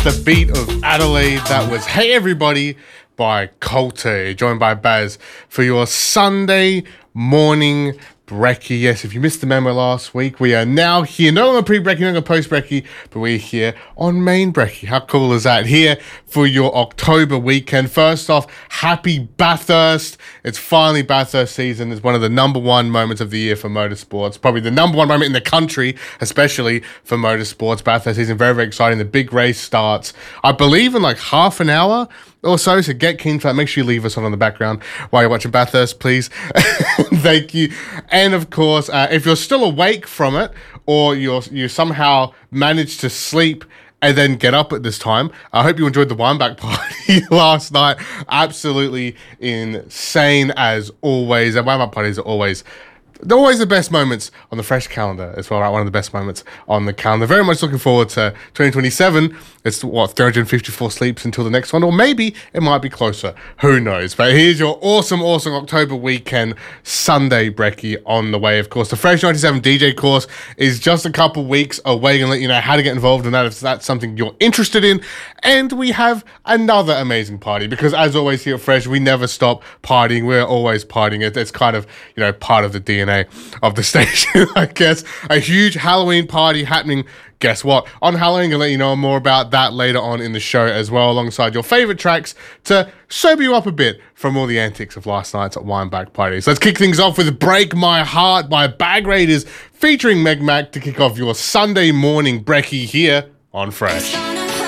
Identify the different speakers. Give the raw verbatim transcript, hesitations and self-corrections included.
Speaker 1: the beat of Adelaide. That was Hey Everybody by Coulter, joined by Baz for your Sunday morning brekkie. Yes, if you missed the memo last week, we are now here, no longer pre-brekkie, no longer post-brekkie, but we're here on main brekkie. How cool is that? Here for your October weekend. First off, happy Bathurst. It's finally Bathurst season. It's one of the number one moments of the year for motorsports. Probably the number one moment in the country, especially for motorsports. Bathurst season, very, very exciting. The big race starts, I believe, in like half an hour or so, so get keen for that. Make sure you leave us on in the background while you're watching Bathurst, please. Thank you. And of course, uh, if you're still awake from it, or you're you somehow managed to sleep and then get up at this time, I hope you enjoyed the Wineback party last night. Absolutely insane as always. And Wineback parties are always They're always the best moments on the Fresh calendar as well, right? One of the best moments on the calendar. Very much looking forward to twenty twenty-seven. It's, what, three hundred fifty-four sleeps until the next one? Or maybe it might be closer. Who knows? But here's your awesome, awesome October weekend Sunday brekkie on the way. Of course, the Fresh ninety-seven D J course is just a couple weeks away. And let you know how to get involved in that if that's something you're interested in. And we have another amazing party because, as always, here at Fresh, we never stop partying. We're always partying. It's kind of, you know, part of the D N A of the station, I guess. A huge Halloween party happening, guess what, on Halloween. I'll let you know more about that later on in the show as well, alongside your favorite tracks to sober you up a bit from all the antics of last night's Wineback parties. Let's kick things off with Break My Heart by Bag Raiders featuring Meg Mac to kick off your Sunday morning brekkie here on Fresh.